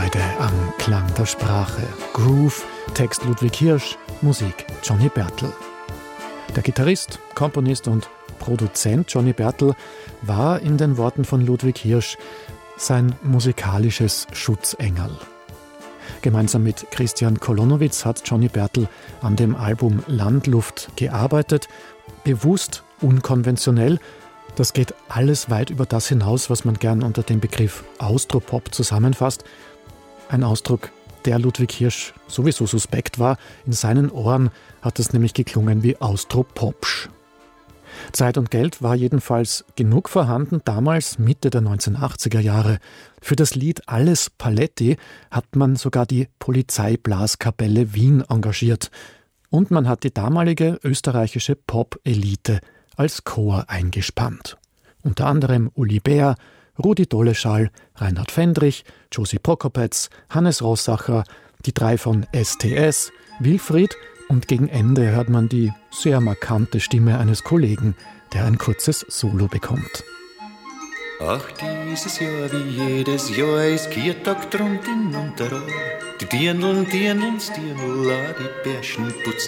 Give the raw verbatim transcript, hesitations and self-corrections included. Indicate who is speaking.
Speaker 1: Freude am Klang der Sprache. Groove, Text Ludwig Hirsch, Musik Johnny Bertel. Der Gitarrist, Komponist und Produzent Johnny Bertel war in den Worten von Ludwig Hirsch sein musikalisches Schutzengel. Gemeinsam mit Christian Kolonowitz hat Johnny Bertel an dem Album Landluft gearbeitet, bewusst unkonventionell. Das geht alles weit über das hinaus, was man gern unter dem Begriff Austropop zusammenfasst. Ein Ausdruck, der Ludwig Hirsch sowieso suspekt war. In seinen Ohren hat es nämlich geklungen wie Austropopsch. Zeit und Geld war jedenfalls genug vorhanden, damals Mitte der neunzehnhundertachtziger Jahre. Für das Lied Alles Paletti hat man sogar die Polizeiblaskapelle Wien engagiert. Und man hat die damalige österreichische Pop-Elite als Chor eingespannt. Unter anderem Uli Bär, Rudi Doleschal, Reinhard Fendrich, Josie Prokopetz, Hannes Rossacher, die drei von S T S, Wilfried und gegen Ende hört man die sehr markante Stimme eines Kollegen, der ein kurzes Solo bekommt.
Speaker 2: Ach, dieses Jahr wie jedes Jahr ist Kiertag drunten und der Die Dirndln, Dirndln, Dirndl, die Bärschen putzen